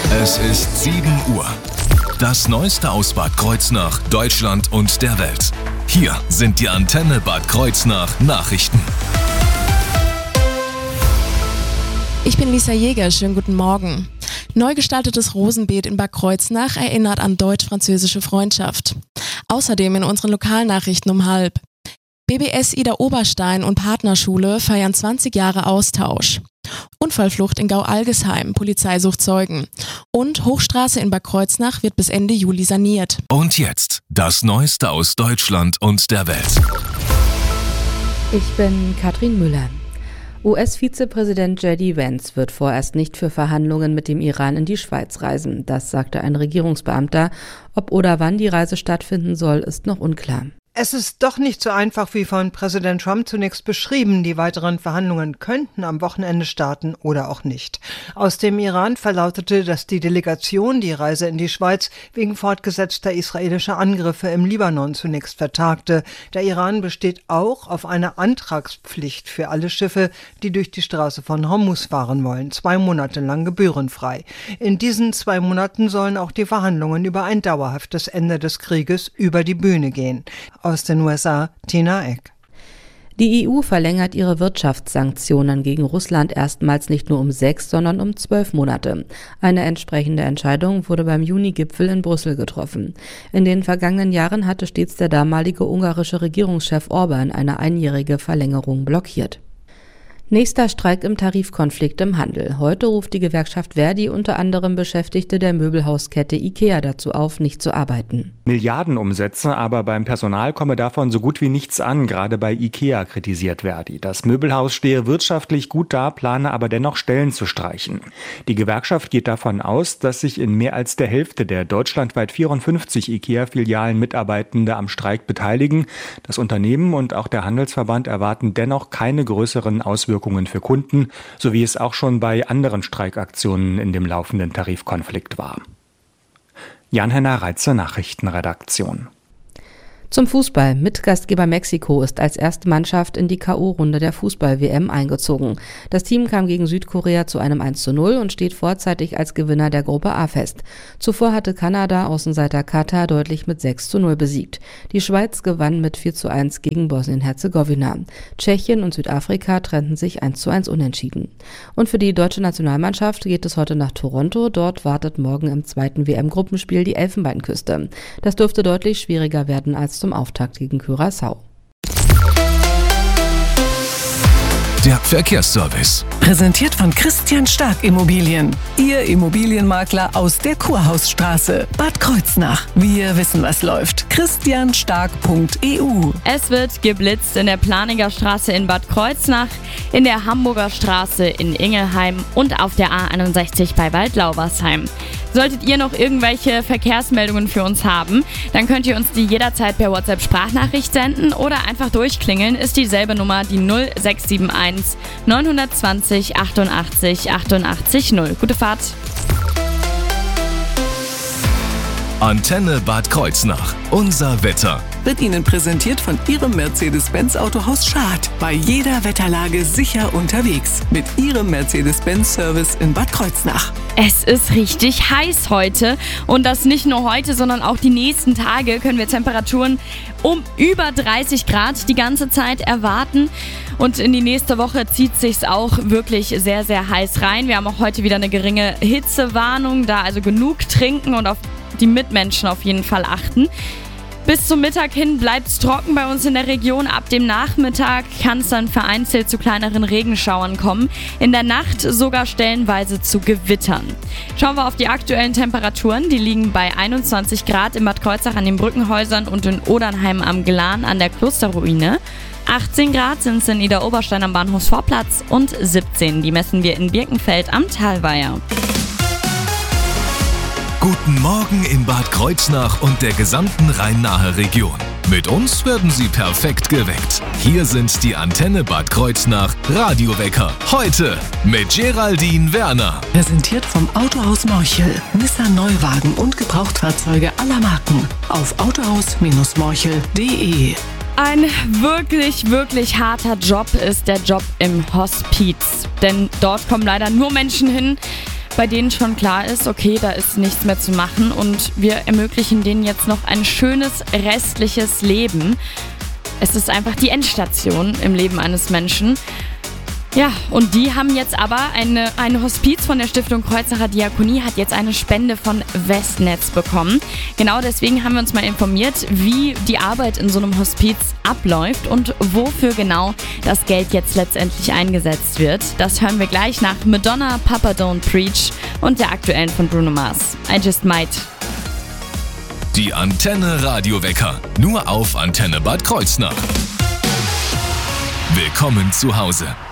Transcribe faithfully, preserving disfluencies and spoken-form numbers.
Es ist sieben Uhr. Das Neueste aus Bad Kreuznach, Deutschland und der Welt. Hier sind die Antenne Bad Kreuznach Nachrichten. Ich bin Lisa Jäger, schönen guten Morgen. Neu gestaltetes Rosenbeet in Bad Kreuznach erinnert an deutsch-französische Freundschaft. Außerdem in unseren Lokalnachrichten um halb. B B S Ida Oberstein und Partnerschule feiern zwanzig Jahre Austausch. Unfallflucht in Gau-Algesheim, Polizei sucht Zeugen. Und Hochstraße in Bad Kreuznach wird bis Ende Juli saniert. Und jetzt das Neueste aus Deutschland und der Welt. Ich bin Katrin Müller. U S-Vizepräsident J D Vance wird vorerst nicht für Verhandlungen mit dem Iran in die Schweiz reisen. Das sagte ein Regierungsbeamter. Ob oder wann die Reise stattfinden soll, ist noch unklar. Es ist doch nicht so einfach wie von Präsident Trump zunächst beschrieben. Die weiteren Verhandlungen könnten am Wochenende starten oder auch nicht. Aus dem Iran verlautete, dass die Delegation die Reise in die Schweiz wegen fortgesetzter israelischer Angriffe im Libanon zunächst vertagte. Der Iran besteht auch auf einer Antragspflicht für alle Schiffe, die durch die Straße von Hormuz fahren wollen, zwei Monate lang gebührenfrei. In diesen zwei Monaten sollen auch die Verhandlungen über ein dauerhaftes Ende des Krieges über die Bühne gehen. Aus den U S A, Tina Eck. Die E U verlängert ihre Wirtschaftssanktionen gegen Russland erstmals nicht nur um sechs, sondern um zwölf Monate. Eine entsprechende Entscheidung wurde beim Juni-Gipfel in Brüssel getroffen. In den vergangenen Jahren hatte stets der damalige ungarische Regierungschef Orban eine einjährige Verlängerung blockiert. Nächster Streik im Tarifkonflikt im Handel. Heute ruft die Gewerkschaft Verdi unter anderem Beschäftigte der Möbelhauskette IKEA dazu auf, nicht zu arbeiten. Milliardenumsätze, aber beim Personal komme davon so gut wie nichts an, gerade bei IKEA, kritisiert Verdi. Das Möbelhaus stehe wirtschaftlich gut da, plane aber dennoch Stellen zu streichen. Die Gewerkschaft geht davon aus, dass sich in mehr als der Hälfte der deutschlandweit vierundfünfzig IKEA-Filialen Mitarbeitende am Streik beteiligen. Das Unternehmen und auch der Handelsverband erwarten dennoch keine größeren Auswirkungen für Kunden, so wie es auch schon bei anderen Streikaktionen in dem laufenden Tarifkonflikt war. Jan-Henner Reitze, Nachrichtenredaktion. Zum Fußball. Mitgastgeber Mexiko ist als erste Mannschaft in die K O-Runde der Fußball-W M eingezogen. Das Team kam gegen Südkorea zu einem eins zu null und steht vorzeitig als Gewinner der Gruppe A fest. Zuvor hatte Kanada Außenseiter Katar deutlich mit sechs zu null besiegt. Die Schweiz gewann mit vier zu eins gegen Bosnien-Herzegowina. Tschechien und Südafrika trennten sich eins zu eins unentschieden. Und für die deutsche Nationalmannschaft geht es heute nach Toronto. Dort wartet morgen im zweiten W M-Gruppenspiel die Elfenbeinküste. Das dürfte deutlich schwieriger werden als zum Auftakt gegen Curaçao. Der Verkehrsservice. Präsentiert von Christian Stark Immobilien. Ihr Immobilienmakler aus der Kurhausstraße. Bad Kreuznach. Wir wissen, was läuft. christian stark punkt e u. Es wird geblitzt in der Planinger Straße in Bad Kreuznach, in der Hamburger Straße in Ingelheim und auf der A einundsechzig bei Waldlaubersheim. Solltet ihr noch irgendwelche Verkehrsmeldungen für uns haben, dann könnt ihr uns die jederzeit per WhatsApp-Sprachnachricht senden oder einfach durchklingeln, ist dieselbe Nummer, die null sechs sieben eins neun zwei null achtundachtzig achtundachtzig null. Gute Fahrt! Antenne Bad Kreuznach. Unser Wetter. Wird Ihnen präsentiert von Ihrem Mercedes-Benz Autohaus Schad. Bei jeder Wetterlage sicher unterwegs. Mit Ihrem Mercedes-Benz-Service in Bad Kreuznach. Es ist richtig heiß heute und das nicht nur heute, sondern auch die nächsten Tage können wir Temperaturen um über dreißig Grad die ganze Zeit erwarten. Und in die nächste Woche zieht sich's auch wirklich sehr, sehr heiß rein. Wir haben auch heute wieder eine geringe Hitzewarnung, da also genug trinken und auf die Mitmenschen auf jeden Fall achten. Bis zum Mittag hin bleibt es trocken bei uns in der Region. Ab dem Nachmittag kann es dann vereinzelt zu kleineren Regenschauern kommen. In der Nacht sogar stellenweise zu Gewittern. Schauen wir auf die aktuellen Temperaturen. Die liegen bei einundzwanzig Grad in Bad Kreuznach an den Brückenhäusern und in Odernheim am Glan an der Klosterruine. achtzehn Grad sind es in Ida Oberstein am Bahnhofsvorplatz und siebzehn. Die messen wir in Birkenfeld am Talweiher. Guten Morgen in Bad Kreuznach und der gesamten Rhein-Nahe Region. Mit uns werden Sie perfekt geweckt. Hier sind die Antenne Bad Kreuznach Radiowecker. Heute mit Geraldine Werner. Präsentiert vom Autohaus Morchel. Nissan Neuwagen und Gebrauchtfahrzeuge aller Marken. Auf autohaus Morchel punkt de. Ein wirklich, wirklich harter Job ist der Job im Hospiz. Denn dort kommen leider nur Menschen hin, bei denen schon klar ist, okay, da ist nichts mehr zu machen und wir ermöglichen denen jetzt noch ein schönes restliches Leben. Es ist einfach die Endstation im Leben eines Menschen. Ja, und die haben jetzt aber eine, ein Hospiz von der Stiftung Kreuznacher Diakonie hat jetzt eine Spende von Westnetz bekommen. Genau deswegen haben wir uns mal informiert, wie die Arbeit in so einem Hospiz abläuft und wofür genau das Geld jetzt letztendlich eingesetzt wird. Das hören wir gleich nach Madonna, Papa Don't Preach und der aktuellen von Bruno Mars. I Just Might. Die Antenne Radiowecker, nur auf Antenne Bad Kreuznach. Willkommen zu Hause.